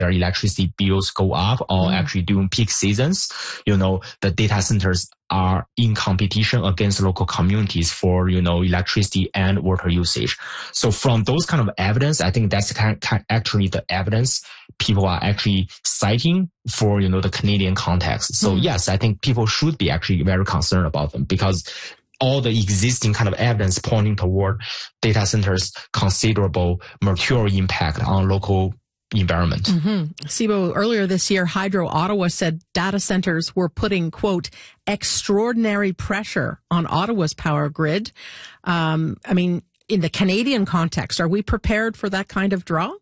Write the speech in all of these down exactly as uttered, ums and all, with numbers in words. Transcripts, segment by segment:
their electricity bills go up, or mm. actually during peak seasons, you know, the data centers are in competition against local communities for, you know, electricity and water usage. So from those kind of evidence, I think that's kind of actually the evidence people are actually citing for, you know, the Canadian context. So mm. yes, I think people should be actually very concerned about them, because all the existing kind of evidence pointing toward data centers' considerable mercurial impact on local environment. Mm-hmm. Sibo, earlier this year, Hydro Ottawa said data centers were putting, quote, extraordinary pressure on Ottawa's power grid. Um, I mean, in the Canadian context, are we prepared for that kind of draw?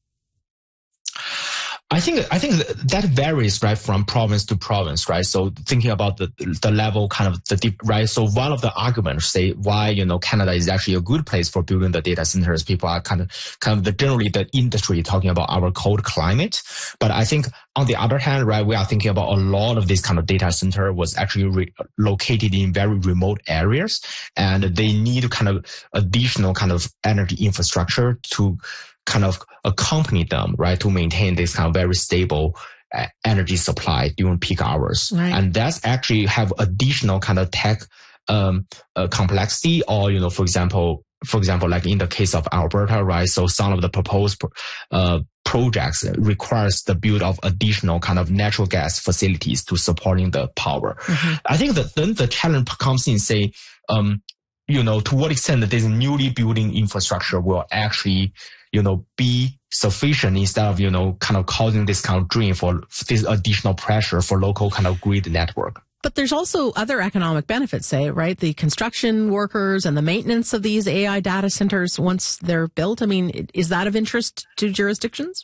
I think I think that varies, right, from province to province, right? So thinking about the the level, kind of the deep, right? So one of the arguments say why, you know, Canada is actually a good place for building the data centers. People are kind of kind of the generally the industry talking about our cold climate, but I think on the other hand, right, we are thinking about a lot of this kind of data center was actually re- located in very remote areas, and they need kind of additional kind of energy infrastructure to kind of accompany them, right, to maintain this kind of very stable uh, energy supply during peak hours. Right. And that's actually have additional kind of tech um, uh, complexity, or, you know, for example, for example, like in the case of Alberta, right, so some of the proposed uh, projects requires the build of additional kind of natural gas facilities to supporting the power. Mm-hmm. I think that then the challenge comes in, say, um, you know, to what extent that this newly building infrastructure will actually, you know, be sufficient instead of, you know, kind of causing this kind of drain for this additional pressure for local kind of grid network. But there's also other economic benefits, say, right? The construction workers and the maintenance of these A I data centers once they're built. I mean, is that of interest to jurisdictions?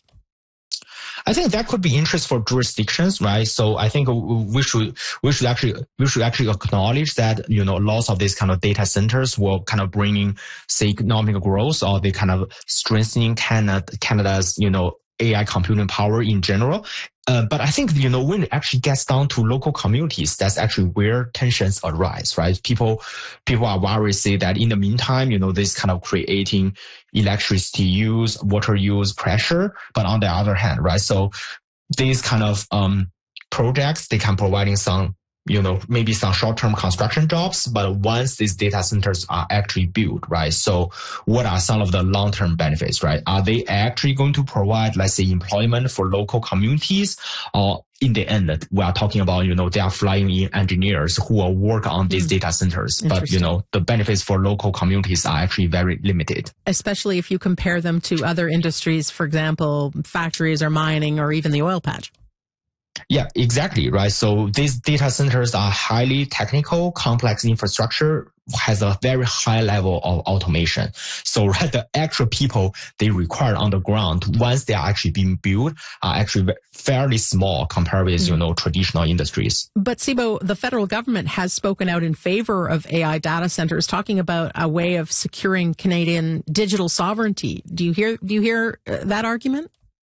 I think that could be interest for jurisdictions, right? So I think we should we should actually we should actually acknowledge that, you know, lots of these kind of data centers will kind of bringing, say, economic growth, or they kind of strengthening Canada Canada's, you know, A I computing power in general. Uh, but I think, you know, when it actually gets down to local communities, that's actually where tensions arise, right? People, people are worried, say that in the meantime, you know, this kind of creating electricity use, water use pressure. But on the other hand, right? So these kind of, um, projects, they can providing some, you know, maybe some short-term construction jobs, but once these data centers are actually built, right? So what are some of the long-term benefits, right? Are they actually going to provide, let's say, employment for local communities? Or in the end, we are talking about, you know, they are flying in engineers who will work on these mm. data centers. But, you know, the benefits for local communities are actually very limited. Especially if you compare them to other industries, for example, factories or mining or even the oil patch. Yeah, exactly, right? So these data centers are highly technical, complex infrastructure, has a very high level of automation. So right, the actual people they require on the ground, once they are actually being built, are actually fairly small compared with, mm-hmm. you know, traditional industries. But Sibo, the federal government has spoken out in favor of A I data centers, talking about a way of securing Canadian digital sovereignty. Do you hear, do you hear that argument?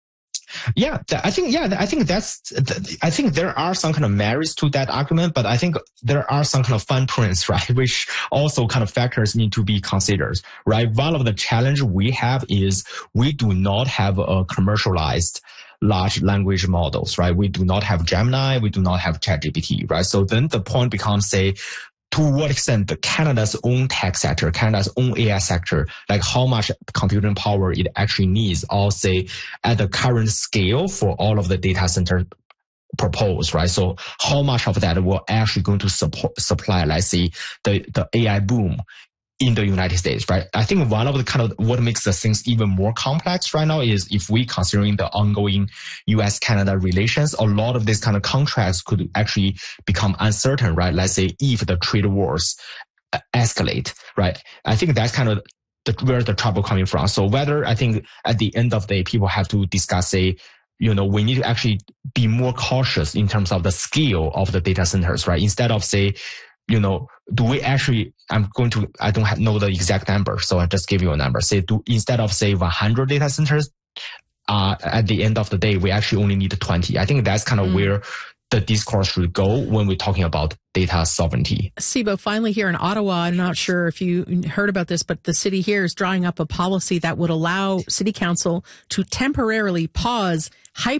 Yeah, I think, yeah, I think that's, I think there are some kind of merits to that argument, but I think there are some kind of fine prints, right, which also kind of factors need to be considered, right? One of the challenge we have is we do not have a commercialized large language models, right? We do not have Gemini, we do not have ChatGPT, right? So then the point becomes, say, to what extent the Canada's own tech sector, Canada's own A I sector, like how much computing power it actually needs, or say at the current scale for all of the data center proposed, right? So how much of that will actually going to support, supply, let's say, the, the A I boom in the United States, right? I think one of the kind of what makes the things even more complex right now is if we considering the ongoing U S Canada relations, a lot of these kind of contracts could actually become uncertain, right? Let's say if the trade wars escalate, right? I think that's kind of the, where the trouble coming from. So whether I think at the end of the day, people have to discuss, say, you know, we need to actually be more cautious in terms of the scale of the data centers, right? Instead of say, you know, do we actually, I'm going to, I don't have, know the exact number, so I'll just give you a number. Say, do, instead of say one hundred data centers, uh, at the end of the day, we actually only need twenty. I think that's kind of mm. where the discourse should go when we're talking about data sovereignty. Sibo, finally here in Ottawa, I'm not sure if you heard about this, but the city here is drawing up a policy that would allow City Council to temporarily pause hyper